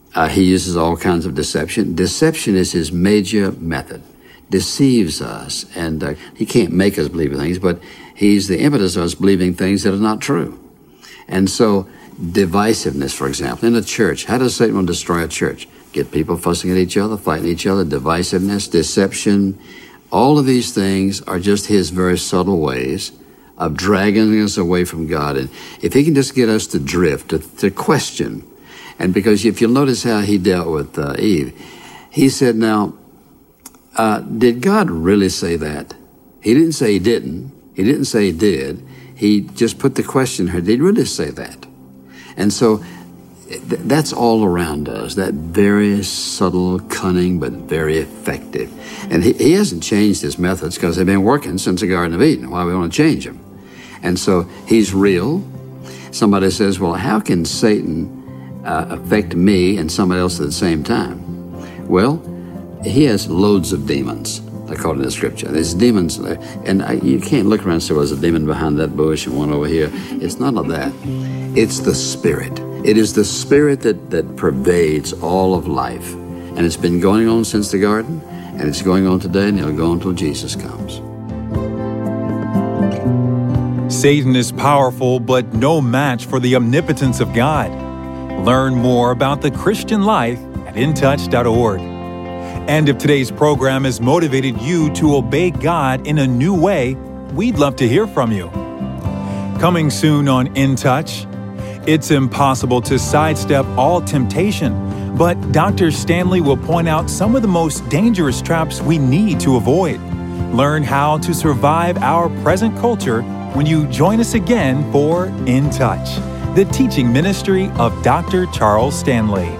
He uses all kinds of deception. Deception is his major method. Deceives us, and he can't make us believe in things, but he's the impetus of us believing things that are not true. And so, divisiveness, for example, in a church. How does Satan want to destroy a church? Get people fussing at each other, fighting each other, divisiveness, deception. All of these things are just his very subtle ways of dragging us away from God. And if he can just get us to drift, to question, and because if you'll notice how he dealt with Eve, he said, now, did God really say that? He didn't say he didn't. He didn't say he did. He just put the question to her, did he really say that? And so that's all around us, that very subtle, cunning, but very effective. And he hasn't changed his methods because they've been working since the Garden of Eden. Why we want to change them? And so he's real. Somebody says, well, how can Satan affect me and somebody else at the same time? Well, he has loads of demons, according to Scripture. There's demons, and you can't look around and say, well, there's a demon behind that bush and one over here. It's none of that. It's the Spirit. It is the Spirit that pervades all of life. And it's been going on since the garden, and it's going on today, and it'll go on until Jesus comes. Satan is powerful, but no match for the omnipotence of God. Learn more about the Christian life at intouch.org. And if today's program has motivated you to obey God in a new way, we'd love to hear from you. Coming soon on In Touch, it's impossible to sidestep all temptation, but Dr. Stanley will point out some of the most dangerous traps we need to avoid. Learn how to survive our present culture when you join us again for In Touch, the teaching ministry of Dr. Charles Stanley.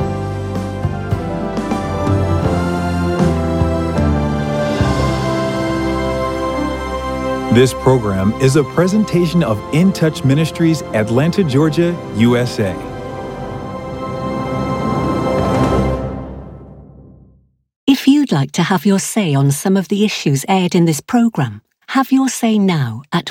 This program is a presentation of In Touch Ministries, Atlanta, Georgia, USA. If you'd like to have your say on some of the issues aired in this program, have your say now at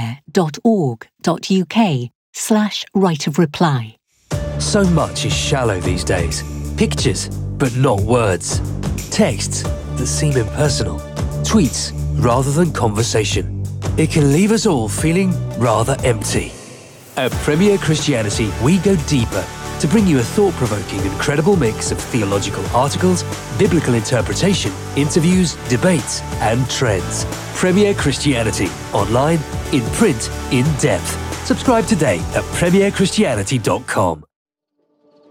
premier.org.uk/right of reply. So much is shallow these days. Pictures, but not words. Texts that seem impersonal. Tweets rather than conversation. It can leave us all feeling rather empty. At Premier Christianity, we go deeper to bring you a thought-provoking and credible mix of theological articles, biblical interpretation, interviews, debates, and trends. Premier Christianity, online, in print, in depth. Subscribe today at premierchristianity.com.